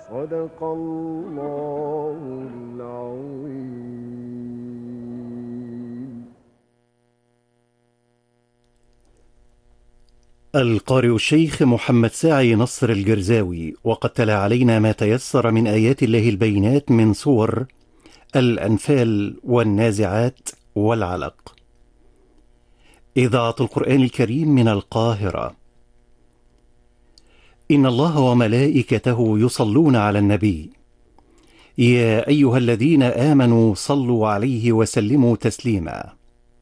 صدق الله العظيم. القارئ الشيخ محمد ساعي نصر الجرزاوي، وقد تلا علينا ما تيسر من آيات الله البينات من سور الأنفال والنازعات والعلق. إذاعة القرآن الكريم من القاهرة. إن الله وملائكته يصلون على النبي، يا أيها الذين آمنوا صلوا عليه وسلموا تسليما.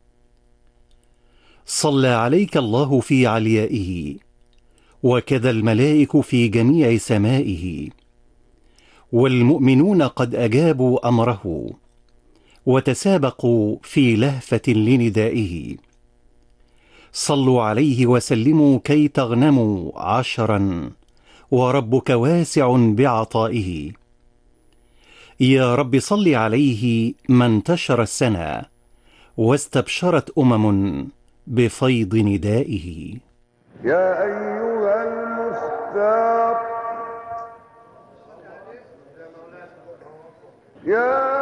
صلى عليك الله في عليائه، وكذا الملائك في جميع سمائه، والمؤمنون قد أجابوا أمره، وتسابقوا في لهفة لندائه. صلوا عليه وسلموا كي تغنموا عشرا، وربك واسع بعطائه. يا رب صل عليه ما انتشر السنى، واستبشرت بفيض ندائه. يا أيها المختار، يا